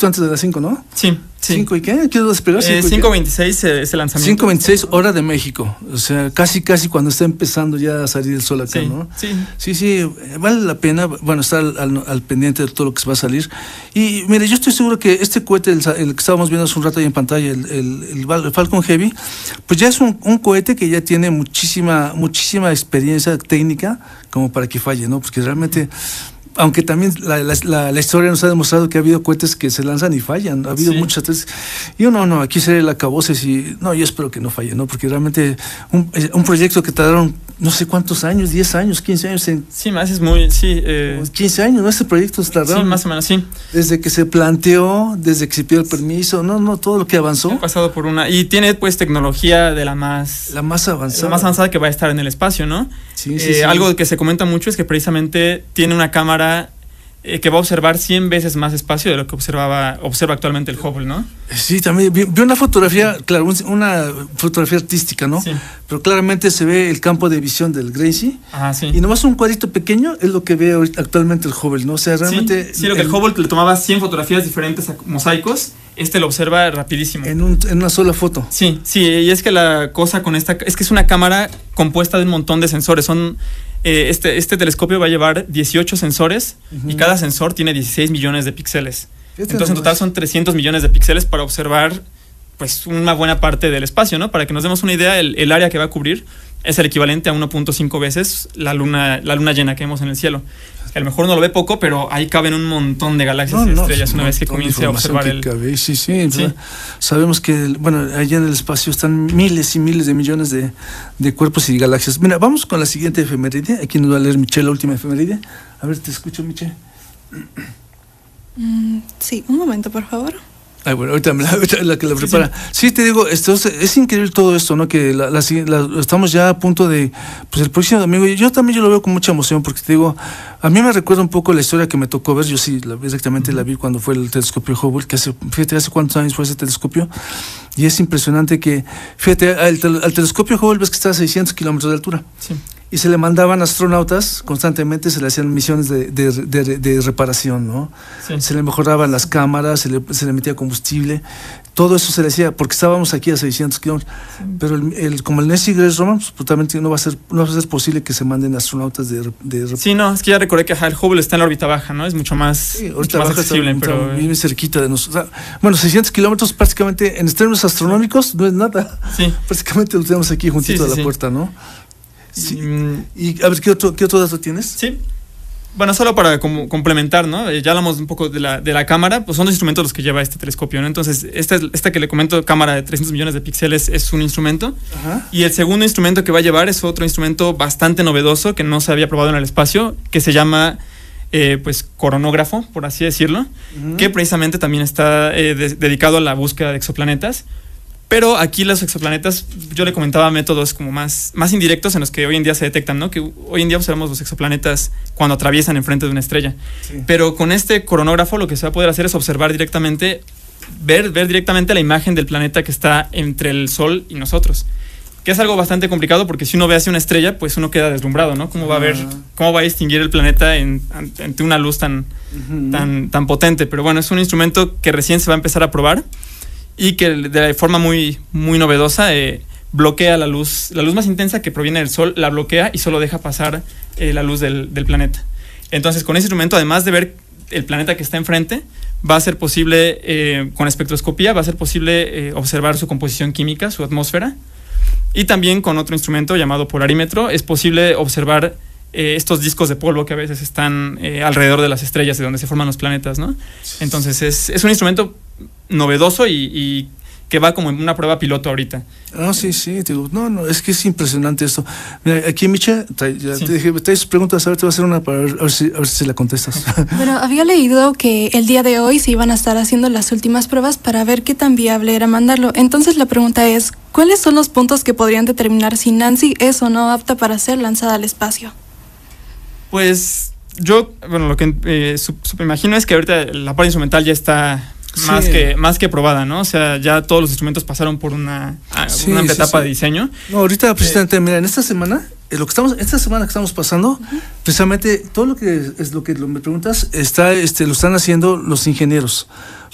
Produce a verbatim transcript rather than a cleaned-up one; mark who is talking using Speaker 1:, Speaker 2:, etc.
Speaker 1: poquito antes de las cinco, ¿no?
Speaker 2: Sí, sí.
Speaker 1: ¿cinco y qué? ¿Qué despegar?
Speaker 2: Eh, cinco veintiséis es el lanzamiento.
Speaker 1: cinco veintiséis hora de México. O sea, casi, casi cuando está empezando ya a salir el sol acá,
Speaker 2: sí,
Speaker 1: ¿no?
Speaker 2: Sí.
Speaker 1: Sí, sí, vale la pena, bueno, estar al, al, al pendiente de todo lo que se va a salir. Y mire, yo estoy seguro que este cohete, el, el que estábamos viendo hace un rato ahí en pantalla, el, el, el Falcon Heavy, pues ya es un, un cohete que ya tiene muchísima, muchísima experiencia técnica como para que falle, ¿no? Porque realmente... Aunque también la, la, la historia nos ha demostrado que ha habido cohetes que se lanzan y fallan, ha habido sí. muchas veces. Y uno, no, aquí sería el acabose y no, yo espero que no falle, ¿no? Porque realmente un, un proyecto que tardaron no sé cuántos años, diez años, quince años en...
Speaker 2: Sí, más es muy, sí. Eh,
Speaker 1: quince años, ¿no? Este proyecto tardaron.
Speaker 2: Sí, más o menos, sí.
Speaker 1: Desde que se planteó, desde que se pidió el permiso, no, no, todo lo que avanzó.
Speaker 2: Ha pasado por una... Y tiene, pues, tecnología de la más...
Speaker 1: La más avanzada.
Speaker 2: La más avanzada que va a estar en el espacio, ¿no?
Speaker 1: Sí, sí,
Speaker 2: eh,
Speaker 1: sí.
Speaker 2: Algo que se comenta mucho es que precisamente tiene una cámara eh, que va a observar cien veces más espacio de lo que observaba observa actualmente el Hubble, ¿no?
Speaker 1: Sí, también vi, vi una fotografía, claro, una fotografía artística, ¿no?
Speaker 2: Sí.
Speaker 1: Pero claramente se ve el campo de visión del Gracie.
Speaker 2: Ah, sí.
Speaker 1: Y nomás un cuadrito pequeño es lo que ve actualmente el Hubble, ¿no? O sea, realmente...
Speaker 2: Sí, sí lo que el, el Hubble le tomaba cien fotografías diferentes a mosaicos, este lo observa rapidísimo.
Speaker 1: En, un, en una sola foto.
Speaker 2: Sí, sí, y es que la cosa con esta... Es que es una cámara compuesta de un montón de sensores, son... Eh, este, este telescopio va a llevar dieciocho sensores uh-huh. y cada sensor tiene dieciséis millones de píxeles. Este Entonces en total son trescientos millones de píxeles para observar pues una buena parte del espacio, ¿no? Para que nos demos una idea, el, el área que va a cubrir es el equivalente a uno punto cinco veces la luna, la luna llena que vemos en el cielo. A lo mejor uno lo ve poco, pero ahí caben un montón de galaxias
Speaker 1: no,
Speaker 2: y
Speaker 1: no,
Speaker 2: estrellas
Speaker 1: no,
Speaker 2: una vez que comience a observar el...
Speaker 1: Cabe. Sí, sí, sí. Sabemos que, bueno, allá en el espacio están miles y miles de millones de, de cuerpos y galaxias. Mira, vamos con la siguiente efeméride. Aquí nos va a leer Michelle la última efeméride. A ver, te escucho, Michelle.
Speaker 3: Mm, sí, un momento, por favor.
Speaker 1: Ay, bueno, ahorita, me la, ahorita la que la prepara. Sí, sí te digo, esto es, es increíble todo esto, ¿no? Que la, la, la, estamos ya a punto de, pues el próximo domingo, yo también yo lo veo con mucha emoción, porque te digo, a mí me recuerda un poco la historia que me tocó ver, yo sí, la, exactamente uh-huh. la vi cuando fue el telescopio Hubble, que hace, fíjate, hace cuántos años fue ese telescopio, y es impresionante que, fíjate, al, al telescopio Hubble ves que está a seiscientos kilómetros de altura.
Speaker 2: Sí.
Speaker 1: Y se le mandaban astronautas constantemente, se le hacían misiones de, de, de, de reparación, ¿no? Sí. Se le mejoraban las cámaras, se le, se le metía combustible, todo eso se le hacía porque estábamos aquí a seiscientos kilómetros. Sí. Pero el, el, como el Next Grace Roman, pues totalmente no va a ser, no va a ser posible que se manden astronautas de, de
Speaker 2: Sí, no, es que ya recordé que el Hubble está en la órbita baja, ¿no? Es mucho más, sí, mucho más accesible, está, pero
Speaker 1: está bien cerquita de nosotros. O sea, bueno, seiscientos kilómetros prácticamente en términos astronómicos no es nada.
Speaker 2: Sí.
Speaker 1: Prácticamente lo tenemos aquí juntito
Speaker 2: sí, sí,
Speaker 1: a la
Speaker 2: sí.
Speaker 1: puerta, ¿no? Sí. Y a ver, ¿qué otro, qué otro dato tienes?
Speaker 2: Sí. Bueno, solo para como complementar, ¿no? Eh, ya hablamos un poco de la, de la cámara, pues son dos instrumentos los que lleva este telescopio, ¿no? Entonces, esta, esta que le comento, cámara de trescientos millones de píxeles, es un instrumento. Ajá. Y el segundo instrumento que va a llevar es otro instrumento bastante novedoso que no se había probado en el espacio, que se llama, eh, pues, coronógrafo, por así decirlo, uh-huh. que precisamente también está eh, de, dedicado a la búsqueda de exoplanetas. Pero aquí los exoplanetas, yo le comentaba métodos como más, más indirectos en los que hoy en día se detectan, ¿no? Que hoy en día observamos los exoplanetas cuando atraviesan enfrente de una estrella. Sí. Pero con este coronógrafo lo que se va a poder hacer es observar directamente, ver, ver directamente la imagen del planeta que está entre el Sol y nosotros. Que es algo bastante complicado porque si uno ve hacia una estrella, pues uno queda deslumbrado, ¿no? ¿Cómo va a ver, cómo va a distinguir el planeta en, ante una luz tan, uh-huh. tan, tan potente? Pero bueno, es un instrumento que recién se va a empezar a probar. Y que de forma muy, muy novedosa eh, bloquea la luz, la luz más intensa que proviene del Sol, la bloquea y solo deja pasar eh, la luz del, del planeta. Entonces, con ese instrumento, además de ver el planeta que está enfrente, va a ser posible, eh, con espectroscopía, va a ser posible eh, observar su composición química, su atmósfera. Y también con otro instrumento llamado polarímetro, es posible observar eh, estos discos de polvo que a veces están eh, alrededor de las estrellas, de donde se forman los planetas, ¿no? Entonces, es, es un instrumento novedoso y, y que va como en una prueba piloto ahorita.
Speaker 1: Ah, sí, sí, digo, no, no, es que es impresionante esto. Mira, aquí Micha, ya sí. te dije, te hice preguntas, a ver, te voy a hacer una para ver, a ver, si, a ver si la contestas.
Speaker 3: Bueno, había leído que el día de hoy se iban a estar haciendo las últimas pruebas para ver qué tan viable era mandarlo. Entonces la pregunta es, ¿cuáles son los puntos que podrían determinar si Nancy es o no apta para ser lanzada al espacio?
Speaker 2: Pues yo, bueno, lo que eh, sup, sup, imagino es que ahorita la parte instrumental ya está más, sí. que, más que probada, ¿no? O sea, ya todos los instrumentos pasaron por una, sí, una etapa sí, sí. de diseño.
Speaker 1: No, ahorita precisamente, eh, mira, en esta semana, eh, lo que estamos, esta semana que estamos pasando, uh-huh. precisamente todo lo que es lo que lo, me preguntas, está, este, lo están haciendo los ingenieros.